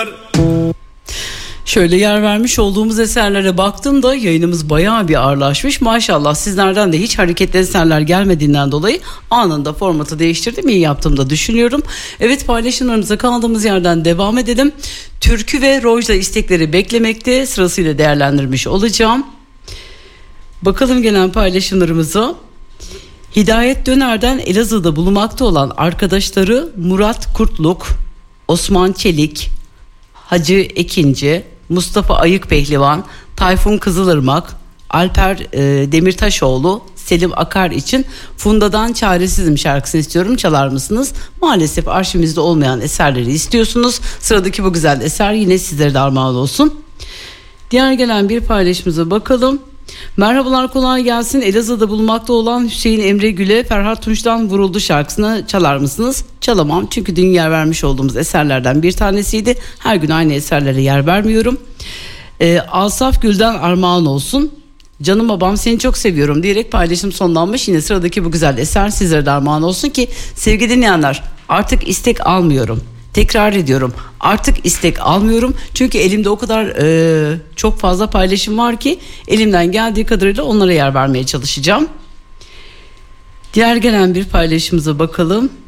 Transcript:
Şöyle yer vermiş olduğumuz eserlere baktığımda yayınımız bayağı bir ağırlaşmış. Maşallah sizlerden de hiç hareketli eserler gelmediğinden dolayı anında formatı değiştirdim. İyi yaptığımı da düşünüyorum. Evet, paylaşımlarımıza kaldığımız yerden devam edelim. Türkü ve Rojda istekleri beklemekte, sırasıyla değerlendirmiş olacağım. Bakalım gelen paylaşımlarımıza. Hidayet Döner'den Elazığ'da bulunmakta olan arkadaşları Murat Kurtluk, Osman Çelik, Hacı Ekinci, Mustafa Ayık Pehlivan, Tayfun Kızılırmak, Alper Demirtaşoğlu, Selim Akar için Funda'dan Çaresizim şarkısını istiyorum, çalar mısınız? Maalesef arşivimizde olmayan eserleri istiyorsunuz. Sıradaki bu güzel eser yine sizlere de armağan olsun. Diğer gelen bir paylaşımıza bakalım. Merhabalar, kolay gelsin. Elazığ'da bulunmakta olan Hüseyin Emre Gül'e Ferhat Tunç'tan Vuruldu şarkısını çalar mısınız? Çalamam, çünkü dün yer vermiş olduğumuz eserlerden bir tanesiydi. Her gün aynı eserlere yer vermiyorum. Asaf Gül'den armağan olsun. Canım babam seni çok seviyorum diyerek paylaşım sonlanmış. Yine sıradaki bu güzel eser sizlere de armağan olsun ki sevgili dinleyenler, artık istek almıyorum. Tekrar ediyorum, artık istek almıyorum. Çünkü elimde o kadar çok fazla paylaşım var ki elimden geldiği kadarıyla onlara yer vermeye çalışacağım. Diğer gelen bir paylaşımıza bakalım.